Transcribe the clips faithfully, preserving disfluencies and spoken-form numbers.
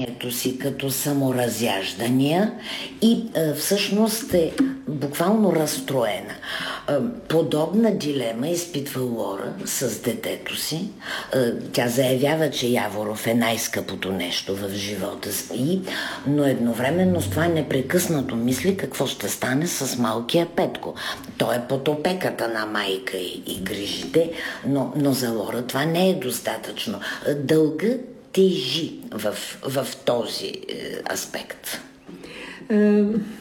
писанието си като саморазяждания и а, всъщност е буквално разстроена. А, подобна дилема изпитва Лора с детето си. А, тя заявява, че Яворов е най-скъпото нещо в живота си, но едновременно с това непрекъснато мисли какво ще стане с малкия Петко. Той е под опеката на майка и, и грижите, но, но за Лора това не е достатъчно. Дълга тежи в, в този е, аспект. Е,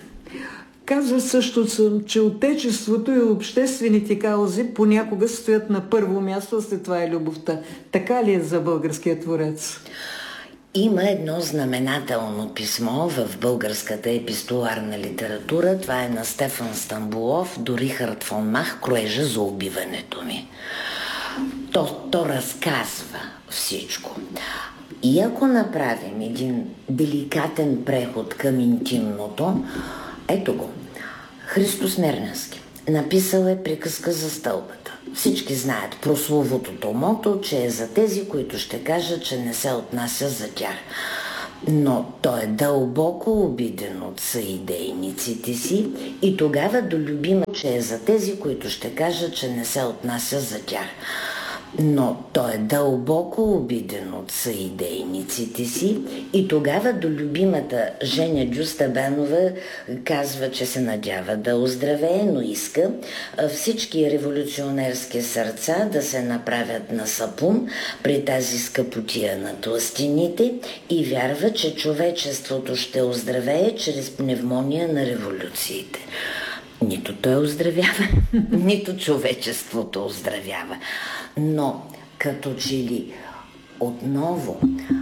казва също, че отечеството и обществените каузи понякога стоят на първо място, след това е любовта. Така ли е за българския творец? Има едно знаменателно писмо в българската епистоларна литература. Това е на Стефан Стамболов до Рихард фон Мах "Кроежа за убиването ми". То, то разказва всичко. И ако направим един деликатен преход към интимното, ето го. Христо Смирненски написал е приказка за стълбата. Всички знаят прословутото мото, че е за тези, които ще кажат, че не се отнася за тях. Но той е дълбоко обиден от съидейниците си и тогава до любима, че е за тези, които ще кажат, че не се отнася за тях. Но той е дълбоко обиден от съидейниците си и тогава до любимата Женя Дюстабанова казва, че се надява да оздравее, но иска всички революционерски сърца да се направят на сапун при тази скъпотия на тлъстините и вярва, че човечеството ще оздравее чрез пневмония на революциите. Нито той оздравява, нито човечеството оздравява. Но като че ли отново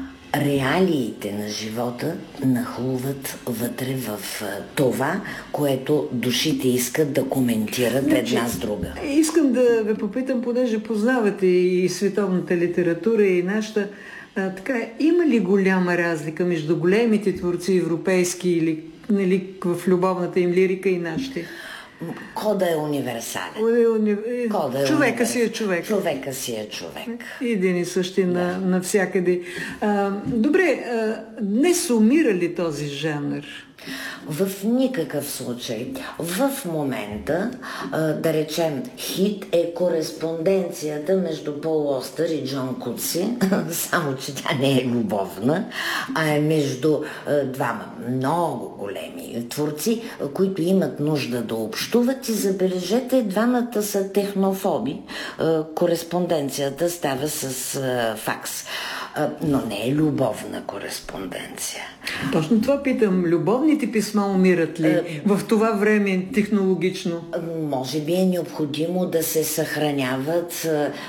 реалиите на живота нахлуват вътре в това, което душите искат да коментират значи, една с друга. Искам да ви попитам, понеже познавате и световната литература и нашата, а, така, има ли голяма разлика между големите творци европейски или, нали, в любовната им лирика и нашите? Кода е универсален. Уни... Кода е човека универсален. си е човек. Човека си е човек. Един и същи да. на, навсякъде. А, добре, а, днес умира ли този жанр? В никакъв случай. В момента, да речем, хит е кореспонденцията между Пол Остър и Джон Кутси, само че тя не е любовна, а е между двама много големи творци, които имат нужда да общуват и забележете, двамата са технофоби. Кореспонденцията става с факс. Но не е любовна кореспонденция. Точно това питам. Любовните писма умират ли е, в това време технологично? Може би е необходимо да се съхраняват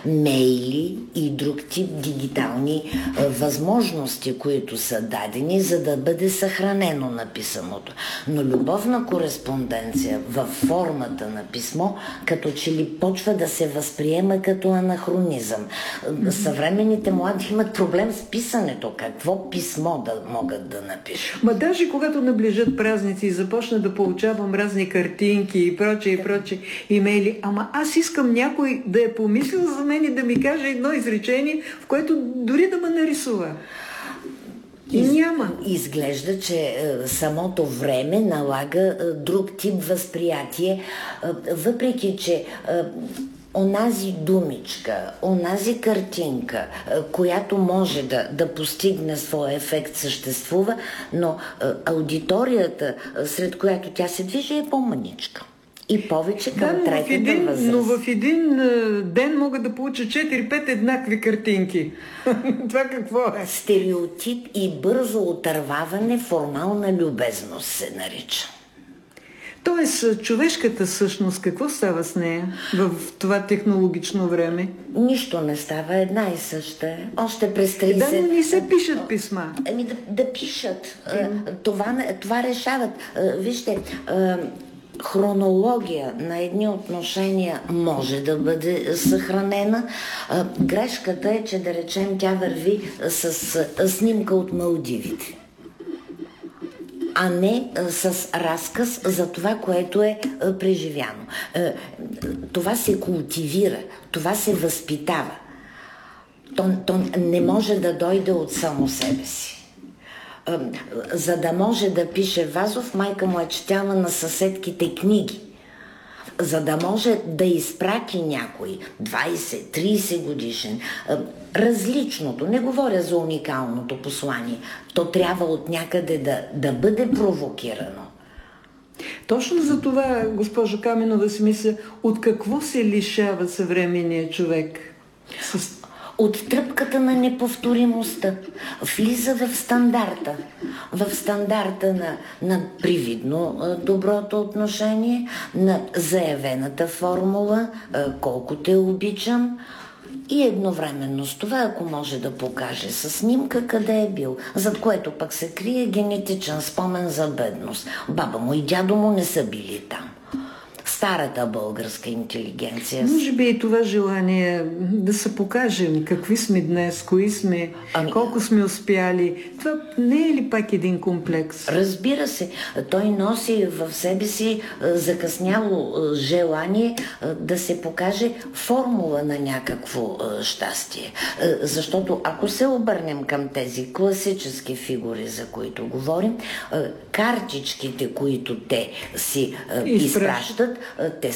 мейли и друг тип дигитални възможности, които са дадени, за да бъде съхранено написаното. Но любовна кореспонденция в формата на писмо, като че ли почва да се възприема като анахронизъм. Съвременните млади имат проблем с писането. Какво писмо да могат да напишат? Ма даже когато наближат празници и започна да получавам разни картинки и проче и проче имейли, ама аз искам някой да е помислил за мен и да ми каже едно изречение, в което дори да ме нарисува. И Из, няма. Изглежда, че е, самото време налага е, друг тип възприятие, е, въпреки че е, онази думичка, онази картинка, която може да, да постигне своя ефект, съществува, но аудиторията, сред която тя се движи, е по-маничка. И повече към да, третата възраст. Но в един ден могат да получа четири-пет еднакви картинки. Това какво е? Стереотип и бързо отърваване, формална любезност се нарича. Тоест, човешката същност, какво става с нея в това технологично време? Нищо не става, една и съща. Още през тридесет... Да, но не се пишат писма. Ами да, да пишат. Това, това решават. Вижте, хронология на едни отношения може да бъде съхранена. Грешката е, че да речем тя върви с снимка от Малдивите, а не с разказ за това, което е преживяно. Това се култивира, това се възпитава. То, то не може да дойде от само себе си. За да може да пише Вазов, майка му е четяла на съседките книги. За да може да изпрати някой двайсет-трийсет годишен, различното, не говоря за уникалното послание, то трябва от някъде да, да бъде провокирано. Точно за това, госпожо Каменова, си мисля, от какво се лишава съвременният човек? С... От тръпката на неповторимостта. Влиза в стандарта. В стандарта на, на привидно доброто отношение, на заявената формула, колко те обичам, и едновременно с това, ако може да покаже със снимка къде е бил, зад което пък се крие генетичен спомен за бедност. Баба му и дядо му не са били там. Старата българска интелигенция. Може би и това желание да се покажем какви сме днес, кои сме, ами... колко сме успяли. Това не е ли пак един комплекс? Разбира се. Той носи в себе си закъсняло желание да се покаже формула на някакво щастие. Защото ако се обърнем към тези класически фигури, за които говорим, картичките, които те си изпращат, те